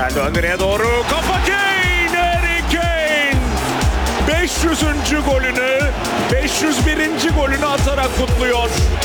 Döndürüye doğru kafa Kane, Harry Kane 500. golünü 501. golünü atarak kutluyor.